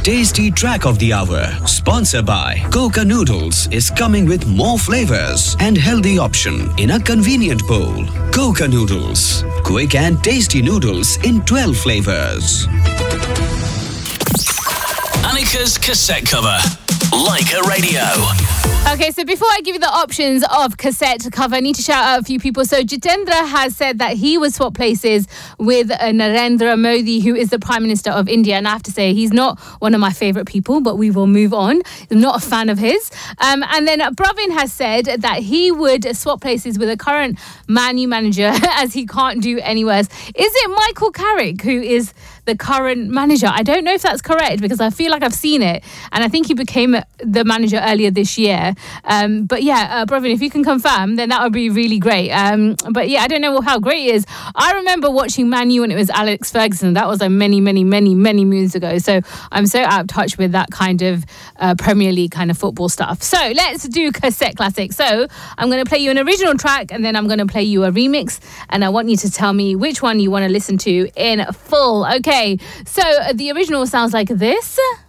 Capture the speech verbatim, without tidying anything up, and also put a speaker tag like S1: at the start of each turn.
S1: tasty track of the hour. Sponsored by Coca Noodles is coming with more flavors and healthy option in a convenient bowl. Coca Noodles, quick and tasty noodles in twelve flavors.
S2: Annika's cassette cover. Leica Radio.
S3: Okay, so before I give you the options of cassette cover, I need to shout out a few people. So Jitendra has said that he would swap places with uh, Narendra Modi, who is the Prime Minister of India. And I have to say, he's not one of my favourite people, but we will move on. I'm not a fan of his. Um, and then Pravin has said that he would swap places with a current Man U manager as he can't do any worse. Is it Michael Carrick who is the current manager? I don't know if that's correct because I feel like I've seen it. And I think he became the manager earlier this year. Um, but yeah, uh, Pravin, if you can confirm, then that would be really great. Um, but yeah, I don't know how great it is. I remember watching Man U when it was Alex Ferguson. That was like many, many, many, many moons ago. So I'm so out of touch with that kind of uh, Premier League kind of football stuff. So let's do cassette classic. So I'm going to play you an original track and then I'm going to play you a remix. And I want you to tell me which one you want to listen to in full. Okay, so the original sounds like this.